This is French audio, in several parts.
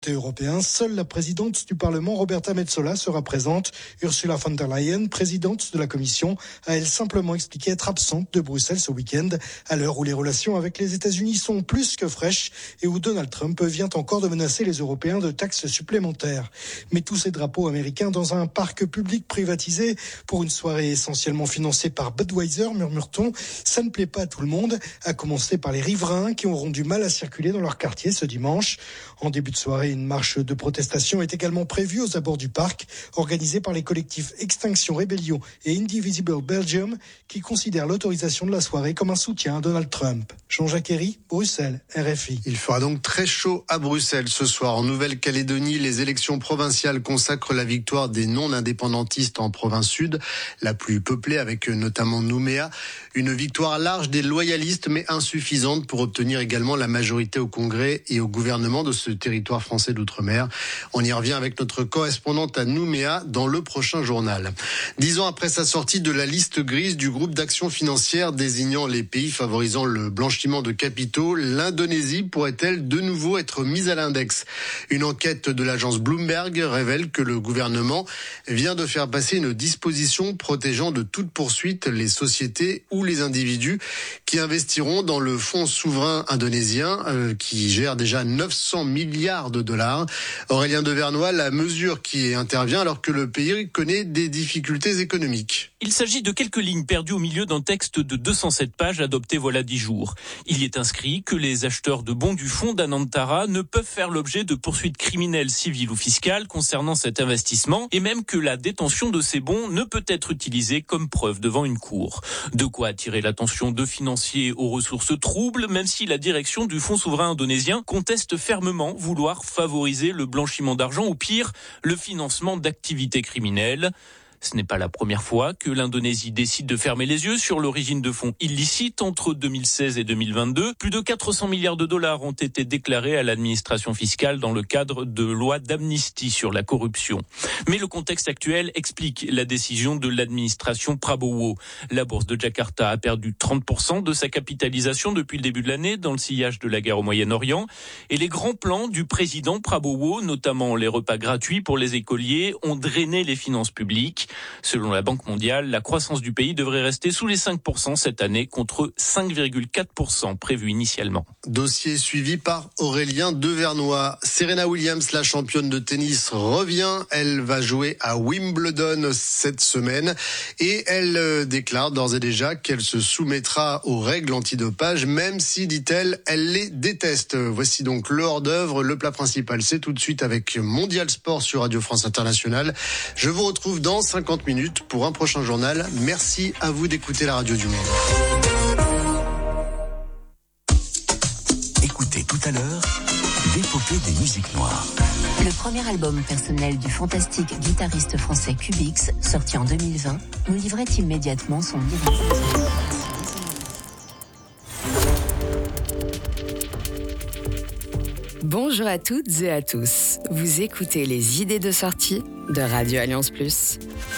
Européen, seule la présidente du Parlement, Roberta Metsola, sera présente. Ursula von der Leyen, présidente de la Commission, a elle simplement expliqué être absente de Bruxelles ce week-end, à l'heure où les relations avec les États-Unis sont plus que fraîches et où Donald Trump vient encore de menacer les Européens de taxes supplémentaires. Mais tous ces drapeaux américains dans un parc public privatisé pour une soirée essentiellement financée par Budweiser, murmure-t-on, ça ne plaît pas à tout le monde, à commencer par les riverains qui auront du mal à circuler dans leur quartier ce dimanche. En début de soirée, une marche de protestation est également prévue aux abords du parc, organisée par les collectifs Extinction Rebellion et Indivisible Belgium, qui considèrent l'autorisation de la soirée comme un soutien à Donald Trump. Jean-Jacques Herry, Bruxelles, RFI. Il fera donc très chaud à Bruxelles ce soir. En Nouvelle-Calédonie, les élections provinciales consacrent la victoire des non-indépendantistes en province sud, la plus peuplée avec notamment Nouméa. Une victoire large des loyalistes, mais insuffisante pour obtenir également la majorité au Congrès et au gouvernement de ce territoire français d'outre-mer. On y revient avec notre correspondante à Nouméa dans le prochain journal. 10 ans après sa sortie de la liste grise du groupe d'action financière désignant les pays favorisant le blanchiment de capitaux, l'Indonésie pourrait-elle de nouveau être mise à l'index? Une enquête de l'agence Bloomberg révèle que le gouvernement vient de faire passer une disposition protégeant de toute poursuite les sociétés ou les individus qui investiront dans le fonds souverain indonésien qui gère déjà 900 milliards de dollars. Aurélien Devernois, la mesure qui intervient alors que le pays connaît des difficultés économiques. Il s'agit de quelques lignes perdues au milieu d'un texte de 207 pages adopté voilà 10 jours. Il y est inscrit que les acheteurs de bons du fonds d'Anantara ne peuvent faire l'objet de poursuites criminelles, civiles ou fiscales concernant cet investissement et même que la détention de ces bons ne peut être utilisée comme preuve devant une cour. De quoi attirer l'attention de financiers aux ressources troubles, même si la direction du fonds souverain indonésien conteste fermement vouloir favoriser le blanchiment d'argent ou pire, le financement d'activités criminelles. Ce n'est pas la première fois que l'Indonésie décide de fermer les yeux sur l'origine de fonds illicites. Entre 2016 et 2022, plus de 400 milliards de dollars ont été déclarés à l'administration fiscale dans le cadre de lois d'amnistie sur la corruption. Mais le contexte actuel explique la décision de l'administration Prabowo. La bourse de Jakarta a perdu 30% de sa capitalisation depuis le début de l'année dans le sillage de la guerre au Moyen-Orient. Et les grands plans du président Prabowo, notamment les repas gratuits pour les écoliers, ont drainé les finances publiques. Selon la Banque mondiale, la croissance du pays devrait rester sous les 5% cette année contre 5,4% prévu initialement. Dossier suivi par Aurélien Devernois. Serena Williams, la championne de tennis, revient. Elle va jouer à Wimbledon cette semaine et elle déclare d'ores et déjà qu'elle se soumettra aux règles antidopage, même si, dit-elle, elle les déteste. Voici donc le hors-d'œuvre. Le plat principal, c'est tout de suite avec Mondial Sport sur Radio France Internationale. Je vous retrouve dans 50 minutes pour un prochain journal. Merci à vous d'écouter la radio du monde. Écoutez tout à l'heure l'épopée des musiques noires. Le premier album personnel du fantastique guitariste français Cubix, sorti en 2020, nous livrait immédiatement son livre. Bonjour à toutes et à tous. Vous écoutez les idées de sortie de Radio Alliance Plus.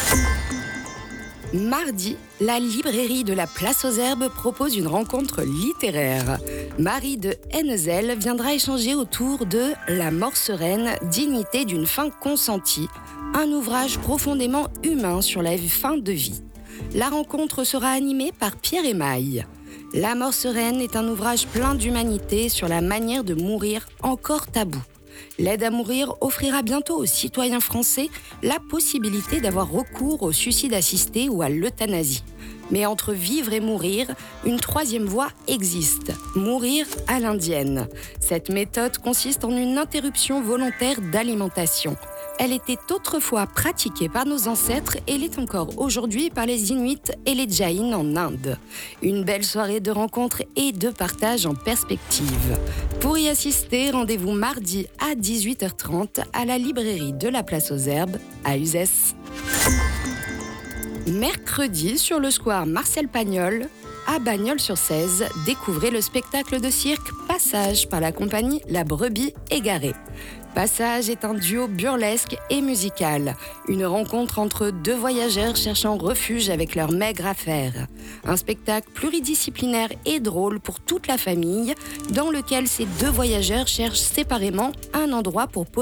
Mardi, la librairie de la Place aux Herbes propose une rencontre littéraire. Marie de Hennezel viendra échanger autour de La mort sereine, dignité d'une fin consentie, un ouvrage profondément humain sur la fin de vie. La rencontre sera animée par Pierre Émaille. La mort sereine est un ouvrage plein d'humanité sur la manière de mourir encore tabou. L'aide à mourir offrira bientôt aux citoyens français la possibilité d'avoir recours au suicide assisté ou à l'euthanasie. Mais entre vivre et mourir, une troisième voie existe, mourir à l'indienne. Cette méthode consiste en une interruption volontaire d'alimentation. Elle était autrefois pratiquée par nos ancêtres et l'est encore aujourd'hui par les Inuits et les Jains en Inde. Une belle soirée de rencontres et de partage en perspective. Pour y assister, rendez-vous mardi à 18h30 à la librairie de la Place aux Herbes à Uzès. Mercredi, sur le square Marcel Pagnol, à Bagnols-sur-Cèze, découvrez le spectacle de cirque Passage par la compagnie La Brebis Égarée. Passage est un duo burlesque et musical. Une rencontre entre deux voyageurs cherchant refuge avec leurs maigres affaires. Un spectacle pluridisciplinaire et drôle pour toute la famille, dans lequel ces deux voyageurs cherchent séparément un endroit pour poser